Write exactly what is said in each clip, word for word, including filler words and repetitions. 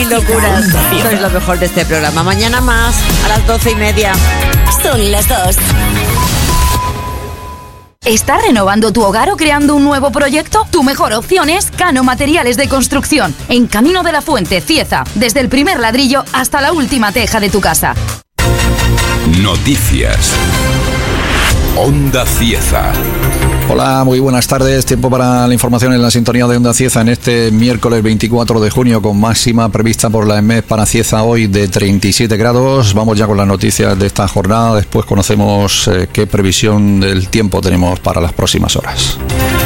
locuras. Sois lo mejor de este programa. Mañana más, a las doce y media. Son las dos. ¿Estás renovando tu hogar o creando un nuevo proyecto? Tu mejor opción es Cano Materiales de Construcción, en Camino de la Fuente, Cieza, desde el primer ladrillo hasta la última teja de tu casa. Noticias. Onda Cieza. Hola, muy buenas tardes. Tiempo para la información en la sintonía de Onda Cieza en este miércoles veinticuatro de junio, con máxima prevista por la EMET para Cieza hoy de treinta y siete grados. Vamos ya con las noticias de esta jornada. Después conocemos eh, qué previsión del tiempo tenemos para las próximas horas.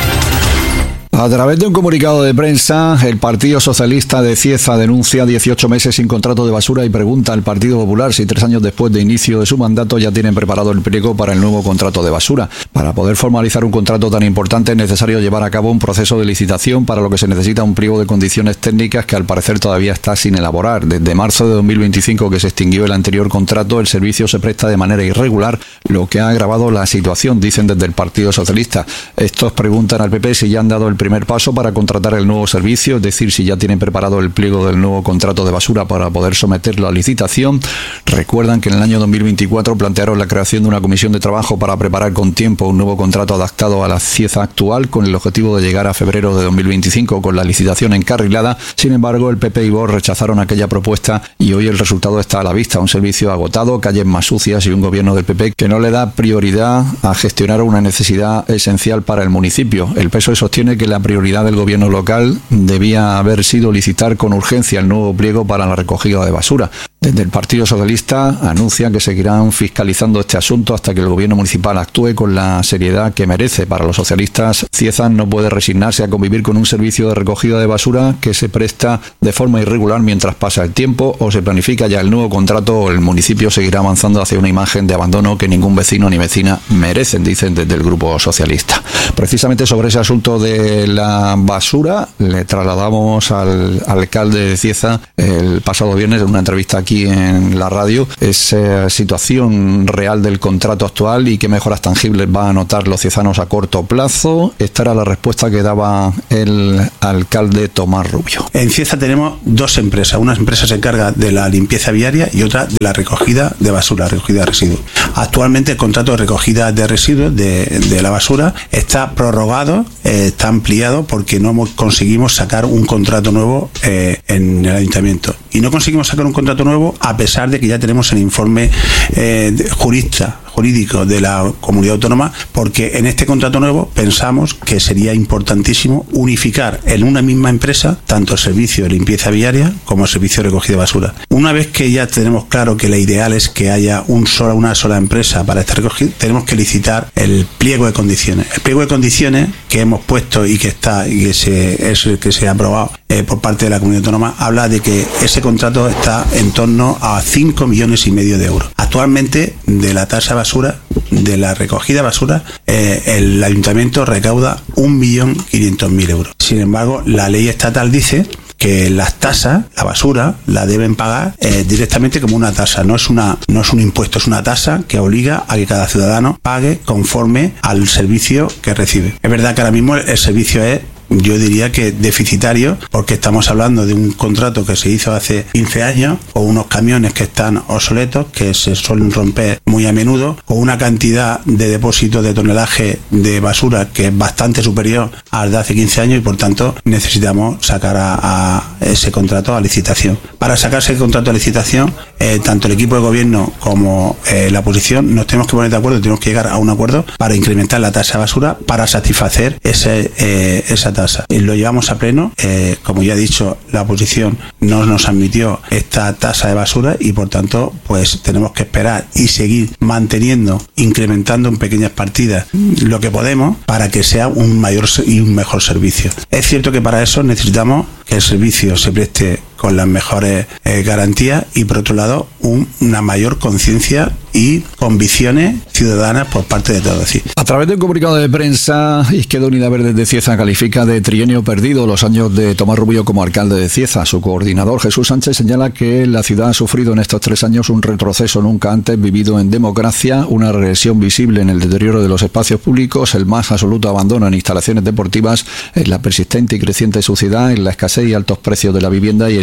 A través de un comunicado de prensa, el Partido Socialista de Cieza denuncia dieciocho meses sin contrato de basura y pregunta al Partido Popular si tres años después de inicio de su mandato ya tienen preparado el pliego para el nuevo contrato de basura. Para poder formalizar un contrato tan importante es necesario llevar a cabo un proceso de licitación, para lo que se necesita un pliego de condiciones técnicas que al parecer todavía está sin elaborar. Desde marzo de dos mil veinticinco, que se extinguió el anterior contrato, el servicio se presta de manera irregular, lo que ha agravado la situación, dicen desde el Partido Socialista. Estos preguntan al P P si ya han dado el primer paso para contratar el nuevo servicio, es decir, si ya tienen preparado el pliego del nuevo contrato de basura para poder someterlo a licitación. Recuerdan que en el año dos mil veinticuatro plantearon la creación de una comisión de trabajo para preparar con tiempo un nuevo contrato adaptado a la Cieza actual, con el objetivo de llegar a febrero de dos mil veinticinco con la licitación encarrilada. Sin embargo, el P P y Vox rechazaron aquella propuesta y hoy el resultado está a la vista: un servicio agotado, calles más sucias y un gobierno del P P que no le da prioridad a gestionar una necesidad esencial para el municipio. El P S O E sostiene que la prioridad del gobierno local debía haber sido licitar con urgencia el nuevo pliego para la recogida de basura. Desde el Partido Socialista anuncian que seguirán fiscalizando este asunto hasta que el gobierno municipal actúe con la seriedad que merece. Para los socialistas, Cieza no puede resignarse a convivir con un servicio de recogida de basura que se presta de forma irregular mientras pasa el tiempo o se planifica ya el nuevo contrato, o el municipio seguirá avanzando hacia una imagen de abandono que ningún vecino ni vecina merecen, dicen desde el Grupo Socialista. Precisamente sobre ese asunto de la basura le trasladamos al alcalde de Cieza el pasado viernes en una entrevista aquí en la radio esa situación real del contrato actual y qué mejoras tangibles va a notar los ciezanos a corto plazo. Esta era la respuesta que daba el alcalde Tomás Rubio. En Cieza tenemos dos empresas. Una empresa se encarga de la limpieza viaria y otra de la recogida de basura, recogida de residuos. Actualmente el contrato de recogida de residuos de, de la basura está prorrogado, eh, está ampliado porque no conseguimos sacar un contrato nuevo eh, en el ayuntamiento. Y no conseguimos sacar un contrato nuevo a pesar de que ya tenemos el informe eh, jurista jurídico de la comunidad autónoma, porque en este contrato nuevo pensamos que sería importantísimo unificar en una misma empresa tanto el servicio de limpieza viaria como el servicio de recogida de basura. Una vez que ya tenemos claro que la ideal es que haya un sola, una sola empresa para esta recogida, tenemos que licitar el pliego de condiciones. El pliego de condiciones que hemos puesto y que está y que se, es el que se ha aprobado eh, por parte de la comunidad autónoma habla de que ese contrato está en torno a cinco millones y medio de euros. Actualmente, de la tasa basura, de la recogida de basura, eh, el ayuntamiento recauda un millón quinientos mil euros. Sin embargo, la ley estatal dice que las tasas, la basura, la deben pagar eh, directamente como una tasa. No es una, no es un impuesto, es una tasa que obliga a que cada ciudadano pague conforme al servicio que recibe. Es verdad que ahora mismo el servicio es, yo diría que deficitario, porque estamos hablando de un contrato que se hizo hace quince años, con unos camiones que están obsoletos, que se suelen romper muy a menudo, con una cantidad de depósitos de tonelaje de basura que es bastante superior al de hace quince años y por tanto necesitamos sacar a, a ese contrato a licitación. Para sacar ese contrato a licitación, eh, tanto el equipo de gobierno como eh, la oposición nos tenemos que poner de acuerdo, tenemos que llegar a un acuerdo para incrementar la tasa de basura para satisfacer ese, eh, esa tasa. Y lo llevamos a pleno, eh, como ya he dicho, la oposición no nos admitió esta tasa de basura y por tanto pues tenemos que esperar y seguir manteniendo, incrementando en pequeñas partidas lo que podemos para que sea un mayor y un mejor servicio. Es cierto que para eso necesitamos que el servicio se preste con las mejores eh, garantías y por otro lado un, una mayor conciencia y convicciones ciudadanas por parte de todos. ¿Sí? A través de un comunicado de prensa, Izquierda Unida Verde de Cieza califica de trienio perdido los años de Tomás Rubio como alcalde de Cieza. Su coordinador Jesús Sánchez señala que la ciudad ha sufrido en estos tres años un retroceso nunca antes vivido en democracia, una regresión visible en el deterioro de los espacios públicos, el más absoluto abandono en instalaciones deportivas, en la persistente y creciente suciedad, en la escasez y altos precios de la vivienda y en la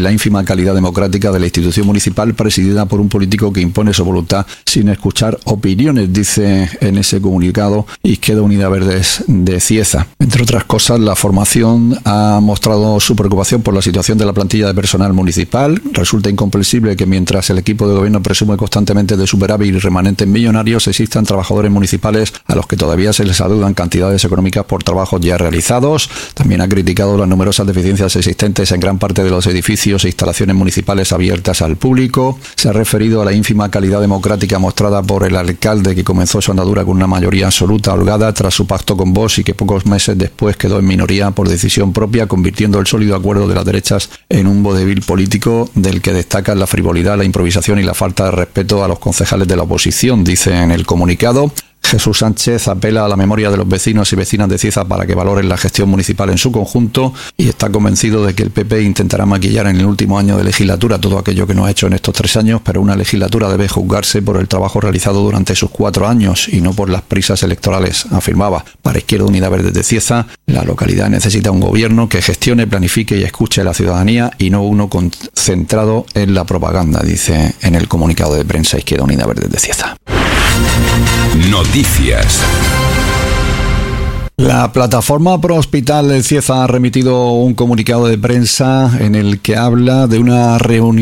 la ínfima calidad democrática de la institución municipal presidida por un político que impone su voluntad sin escuchar opiniones, dice en ese comunicado Izquierda Unida Verdes de Cieza. Entre otras cosas, la formación ha mostrado su preocupación por la situación de la plantilla de personal municipal. Resulta incomprensible que mientras el equipo de gobierno presume constantemente de superávit y remanentes millonarios, existan trabajadores municipales a los que todavía se les adeudan cantidades económicas por trabajos ya realizados. También ha criticado las numerosas deficiencias existentes en gran parte de los edificios e instalaciones municipales abiertas al público. Se ha referido a la ínfima calidad democrática mostrada por el alcalde, que comenzó su andadura con una mayoría absoluta holgada tras su pacto con Vox y que pocos meses después quedó en minoría por decisión propia, convirtiendo el sólido acuerdo de las derechas en un vodevil político del que destacan la frivolidad, la improvisación y la falta de respeto a los concejales de la oposición, dice en el comunicado. Jesús Sánchez apela a la memoria de los vecinos y vecinas de Cieza para que valoren la gestión municipal en su conjunto y está convencido de que el P P intentará maquillar en el último año de legislatura todo aquello que no ha hecho en estos tres años, pero una legislatura debe juzgarse por el trabajo realizado durante sus cuatro años y no por las prisas electorales, afirmaba. Para Izquierda Unida Verdes de Cieza, la localidad necesita un gobierno que gestione, planifique y escuche a la ciudadanía y no uno concentrado en la propaganda, dice en el comunicado de prensa Izquierda Unida Verdes de Cieza. Noticias. La plataforma Pro Hospital de Cieza ha remitido un comunicado de prensa en el que habla de una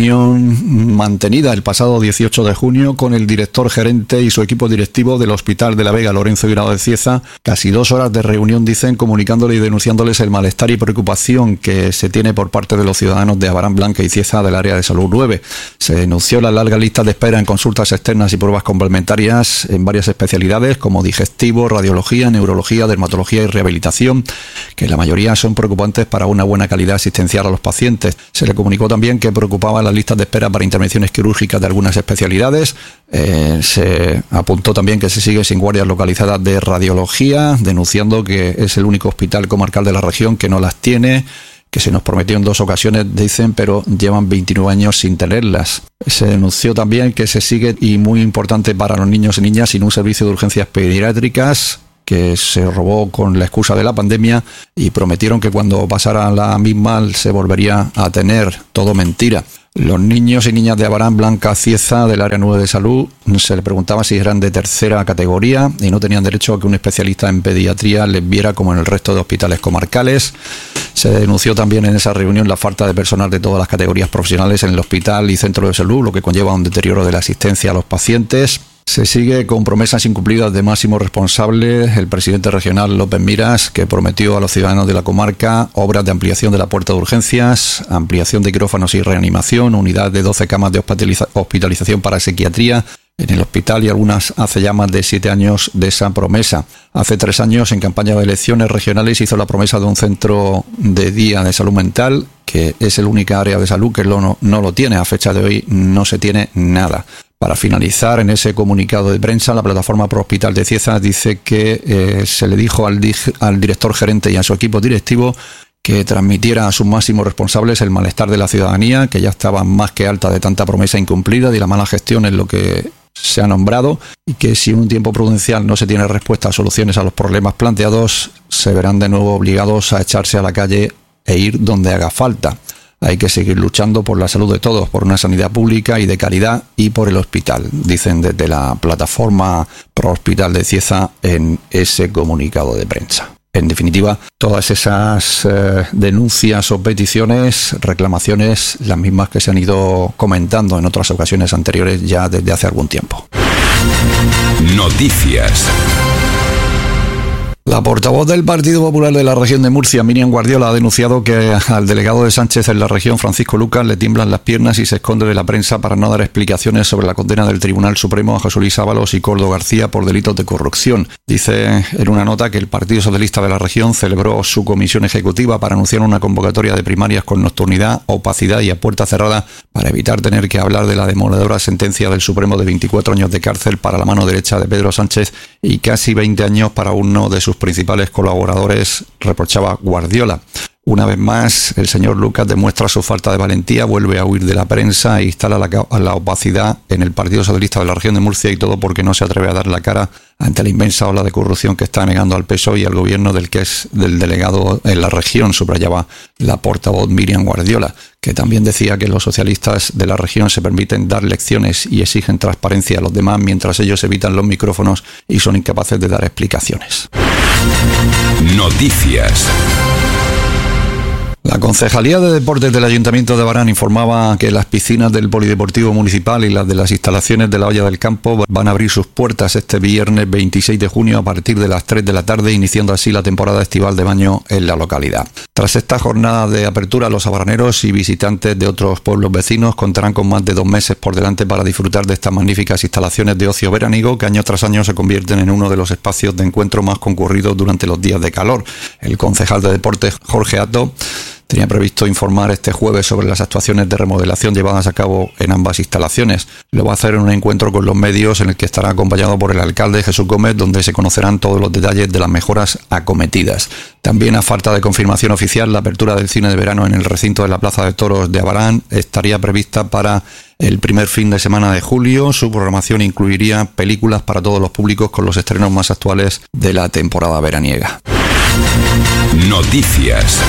reunión mantenida el pasado dieciocho de junio con el director gerente y su equipo directivo del Hospital de la Vega, Lorenzo Guirao de Cieza. Casi dos horas de reunión, dicen, comunicándole y denunciándoles el malestar y preocupación que se tiene por parte de los ciudadanos de Abarán, Blanca y Cieza del área de salud nueve. Se denunció la larga lista de espera en consultas externas y pruebas complementarias en varias especialidades como digestivo, radiología, neurología, dermatología y rehabilitación, que la mayoría son preocupantes para una buena calidad asistencial a los pacientes. Se le comunicó también que preocupaban las listas de espera para intervenciones quirúrgicas de algunas especialidades. Eh, se apuntó también que se sigue sin guardias localizadas de radiología, denunciando que es el único hospital comarcal de la región que no las tiene, que se nos prometió en dos ocasiones, dicen, pero llevan veintinueve años sin tenerlas. Se denunció también que se sigue, y muy importante para los niños y niñas, sin un servicio de urgencias pediátricas, que se robó con la excusa de la pandemia y prometieron que cuando pasara la misma se volvería a tener. Todo mentira. Los niños y niñas de Abarán, Blanca, Cieza, del área nueve de salud, se les preguntaba si eran de tercera categoría y no tenían derecho a que un especialista en pediatría les viera como en el resto de hospitales comarcales. Se denunció también en esa reunión la falta de personal de todas las categorías profesionales en el hospital y centro de salud, lo que conlleva un deterioro de la asistencia a los pacientes. Se sigue con promesas incumplidas de máximo responsable el presidente regional López Miras, que prometió a los ciudadanos de la comarca obras de ampliación de la puerta de urgencias, ampliación de quirófanos y reanimación, unidad de doce camas de hospitalización para psiquiatría en el hospital y algunas hace ya más de siete años de esa promesa. Hace tres años, en campaña de elecciones regionales, hizo la promesa de un centro de día de salud mental, que es el única área de salud que lo no, no lo tiene. A fecha de hoy no se tiene nada. Para finalizar, en ese comunicado de prensa, la plataforma Pro Hospital de Cieza dice que eh, se le dijo al, al director gerente y a su equipo directivo que transmitiera a sus máximos responsables el malestar de la ciudadanía, que ya estaba más que alta de tanta promesa incumplida y la mala gestión en lo que se ha nombrado, y que si en un tiempo prudencial no se tiene respuesta a soluciones a los problemas planteados, se verán de nuevo obligados a echarse a la calle e ir donde haga falta. Hay que seguir luchando por la salud de todos, por una sanidad pública y de calidad y por el hospital, dicen desde la plataforma Pro Hospital de Cieza en ese comunicado de prensa. En definitiva, todas esas eh, denuncias o peticiones, reclamaciones, las mismas que se han ido comentando en otras ocasiones anteriores ya desde hace algún tiempo. Noticias. La portavoz del Partido Popular de la región de Murcia, Miriam Guardiola, ha denunciado que al delegado de Sánchez en la región, Francisco Lucas, le tiemblan las piernas y se esconde de la prensa para no dar explicaciones sobre la condena del Tribunal Supremo a José Luis Ábalos y Koldo García por delitos de corrupción. Dice en una nota que el Partido Socialista de la región celebró su comisión ejecutiva para anunciar una convocatoria de primarias con nocturnidad, opacidad y a puerta cerrada para evitar tener que hablar de la demoledora sentencia del Supremo de veinticuatro años de cárcel para la mano derecha de Pedro Sánchez y casi veinte años para uno de sus principales colaboradores, reprochaba Guardiola. Una vez más, el señor Lucas demuestra su falta de valentía, vuelve a huir de la prensa e instala la, la opacidad en el Partido Socialista de la región de Murcia, y todo porque no se atreve a dar la cara ante la inmensa ola de corrupción que está negando al P S O E y al gobierno del que es del delegado en la región, subrayaba la portavoz Miriam Guardiola, que también decía que los socialistas de la región se permiten dar lecciones y exigen transparencia a los demás mientras ellos evitan los micrófonos y son incapaces de dar explicaciones. Noticias. La Concejalía de Deportes del Ayuntamiento de Abarán informaba que las piscinas del Polideportivo Municipal y las de las instalaciones de la Olla del Campo van a abrir sus puertas este viernes veintiséis de junio a partir de las tres de la tarde, iniciando así la temporada estival de baño en la localidad. Tras esta jornada de apertura, los abaraneros y visitantes de otros pueblos vecinos contarán con más de dos meses por delante para disfrutar de estas magníficas instalaciones de ocio veraniego que año tras año se convierten en uno de los espacios de encuentro más concurridos durante los días de calor. El concejal de Deportes, Jorge Ato, tenía previsto informar este jueves sobre las actuaciones de remodelación llevadas a cabo en ambas instalaciones. Lo va a hacer en un encuentro con los medios en el que estará acompañado por el alcalde Jesús Gómez, donde se conocerán todos los detalles de las mejoras acometidas. También, a falta de confirmación oficial, la apertura del cine de verano en el recinto de la Plaza de Toros de Abarán estaría prevista para el primer fin de semana de julio. Su programación incluiría películas para todos los públicos con los estrenos más actuales de la temporada veraniega. Noticias.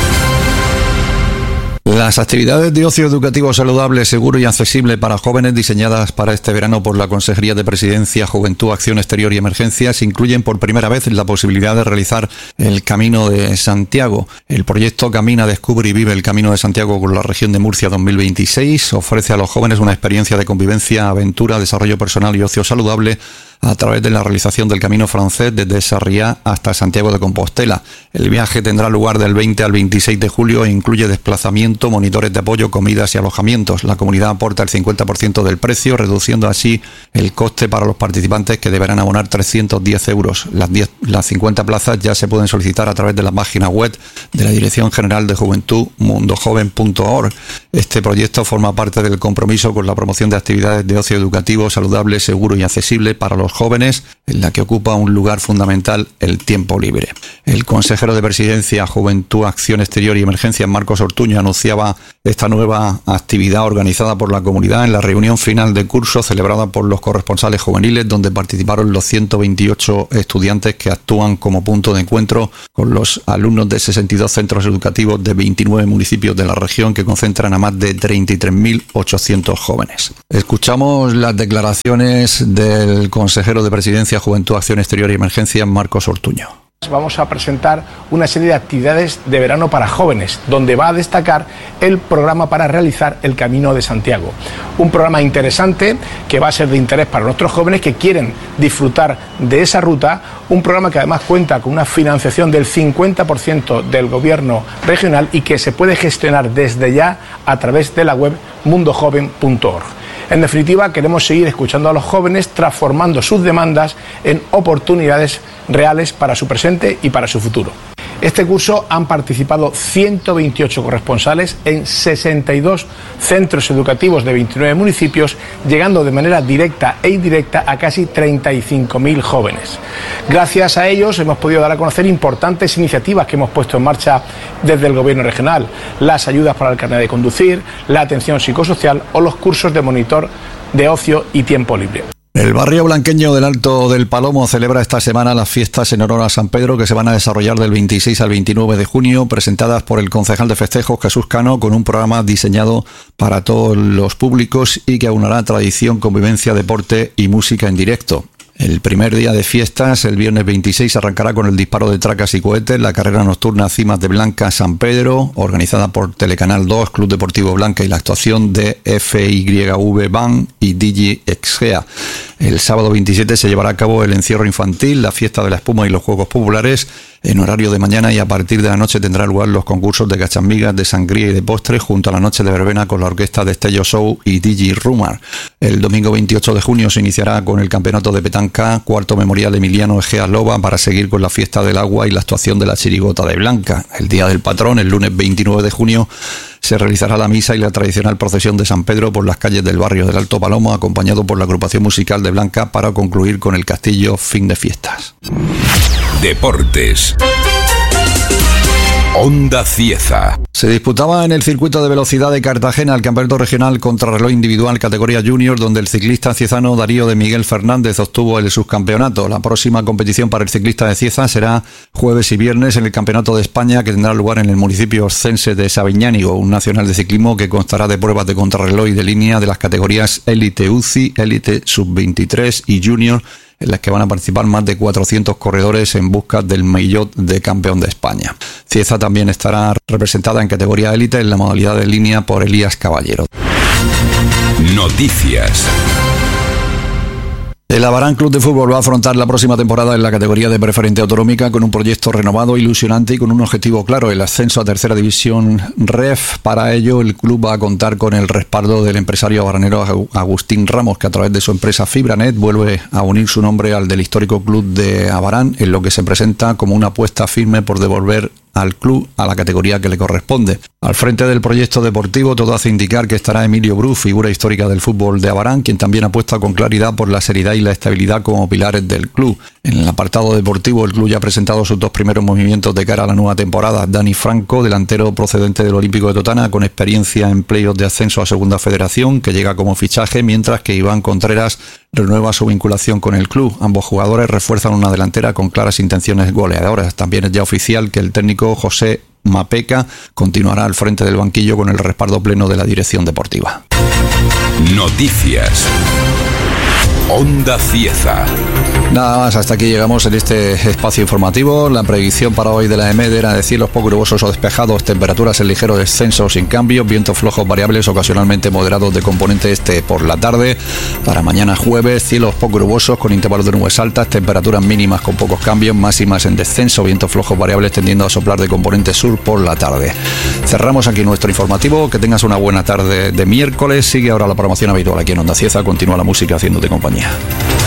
Las actividades de ocio educativo saludable, seguro y accesible para jóvenes diseñadas para este verano por la Consejería de Presidencia, Juventud, Acción Exterior y Emergencias incluyen por primera vez la posibilidad de realizar el Camino de Santiago. El proyecto Camina, Descubre y Vive el Camino de Santiago con la región de Murcia dos mil veintiséis ofrece a los jóvenes una experiencia de convivencia, aventura, desarrollo personal y ocio saludable a través de la realización del Camino Francés desde Sarriá hasta Santiago de Compostela. El viaje tendrá lugar del veinte al veintiséis de julio e incluye desplazamiento, monitores de apoyo, comidas y alojamientos. La comunidad aporta el cincuenta por ciento del precio, reduciendo así el coste para los participantes, que deberán abonar trescientos diez euros. Las, diez, las cincuenta plazas ya se pueden solicitar a través de la página web de la Dirección General de Juventud, mundo joven punto org. Este proyecto forma parte del compromiso con la promoción de actividades de ocio educativo, saludable, seguro y accesible para los jóvenes, en la que ocupa un lugar fundamental el tiempo libre. El consejero de Presidencia, Juventud, Acción Exterior y Emergencias, Marcos Ortuño, anunciaba esta nueva actividad organizada por la comunidad en la reunión final de curso celebrada por los corresponsales juveniles, donde participaron los ciento veintiocho estudiantes que actúan como punto de encuentro con los alumnos de sesenta y dos centros educativos de veintinueve municipios de la región, que concentran a más de treinta y tres mil ochocientos jóvenes. Escuchamos las declaraciones del consejero de Presidencia, Juventud, Acción Exterior y Emergencias, Marcos Ortuño. Vamos a presentar una serie de actividades de verano para jóvenes, donde va a destacar el programa para realizar el Camino de Santiago. Un programa interesante que va a ser de interés para nuestros jóvenes que quieren disfrutar de esa ruta. Un programa que además cuenta con una financiación del cincuenta por ciento del gobierno regional y que se puede gestionar desde ya a través de la web mundo joven punto org. En definitiva, queremos seguir escuchando a los jóvenes, transformando sus demandas en oportunidades reales para su presente y para su futuro. Este curso han participado ciento veintiocho corresponsales en sesenta y dos centros educativos de veintinueve municipios, llegando de manera directa e indirecta a casi treinta y cinco mil jóvenes. Gracias a ellos hemos podido dar a conocer importantes iniciativas que hemos puesto en marcha desde el Gobierno regional: las ayudas para el carnet de conducir, la atención psicosocial o los cursos de monitor de ocio y tiempo libre. El barrio blanqueño del Alto del Palomo celebra esta semana las fiestas en honor a San Pedro, que se van a desarrollar del veintiséis al veintinueve de junio, presentadas por el concejal de festejos, Jesús Cano, con un programa diseñado para todos los públicos y que aunará tradición, convivencia, deporte y música en directo. El primer día de fiestas, el viernes veintiséis, arrancará con el disparo de tracas y cohetes, la carrera nocturna Cimas de Blanca San Pedro, organizada por Telecanal dos, Club Deportivo Blanca, y la actuación de F Y V Band y Digi Exgea. El sábado veintisiete se llevará a cabo el encierro infantil, la fiesta de la espuma y los juegos populares en horario de mañana, y a partir de la noche tendrá lugar los concursos de cachamigas, de sangría y de postres, junto a la noche de verbena con la orquesta de Estello Show y D J Rumar. El domingo veintiocho de junio se iniciará con el campeonato de petanca, cuarto memorial Emiliano Egea Loba, para seguir con la fiesta del agua y la actuación de la chirigota de Blanca. El día del patrón, el lunes veintinueve de junio, se realizará la misa y la tradicional procesión de San Pedro por las calles del barrio del Alto Palomo, acompañado por la agrupación musical de Blanca, para concluir con el castillo fin de fiestas. Deportes. Onda Cieza. Se disputaba en el circuito de velocidad de Cartagena el campeonato regional contrarreloj individual categoría junior, donde el ciclista ciezano Darío de Miguel Fernández obtuvo el subcampeonato. La próxima competición para el ciclista de Cieza será jueves y viernes en el Campeonato de España, que tendrá lugar en el municipio oscense de Sabiñánigo, un nacional de ciclismo que constará de pruebas de contrarreloj y de línea de las categorías Élite U C I, Élite sub veintitrés y Junior, en las que van a participar más de cuatrocientos corredores en busca del maillot de campeón de España. Cieza también estará representada en categoría élite en la modalidad de línea por Elías Caballero. Noticias. El Abarán Club de Fútbol va a afrontar la próxima temporada en la categoría de preferente autonómica con un proyecto renovado, ilusionante y con un objetivo claro, el ascenso a tercera división R E F. Para ello, el club va a contar con el respaldo del empresario abaranero Agustín Ramos, que a través de su empresa Fibranet vuelve a unir su nombre al del histórico club de Abarán, en lo que se presenta como una apuesta firme por devolver al club a la categoría que le corresponde. Al frente del proyecto deportivo, todo hace indicar que estará Emilio Bru, figura histórica del fútbol de Abarán, quien también apuesta con claridad por la seriedad y la estabilidad como pilares del club. En el apartado deportivo, el club ya ha presentado sus dos primeros movimientos de cara a la nueva temporada. Dani Franco, delantero procedente del Olímpico de Totana, con experiencia en playoffs de ascenso a Segunda Federación, que llega como fichaje, mientras que Iván Contreras renueva su vinculación con el club. Ambos jugadores refuerzan una delantera con claras intenciones goleadoras. También es ya oficial que el técnico José Mapeca continuará al frente del banquillo con el respaldo pleno de la dirección deportiva. Noticias. Onda Cieza. Nada más, hasta aquí llegamos en este espacio informativo. La predicción para hoy de la EMED era de cielos poco nubosos o despejados, temperaturas en ligero descenso sin cambios, vientos flojos variables ocasionalmente moderados de componente este por la tarde. Para mañana jueves, cielos poco nubosos con intervalos de nubes altas, temperaturas mínimas con pocos cambios, máximas en descenso, vientos flojos variables tendiendo a soplar de componente sur por la tarde. Cerramos aquí nuestro informativo. Que tengas una buena tarde de miércoles. Sigue ahora la programación habitual aquí en Onda Cieza. Continúa la música haciéndote compañía.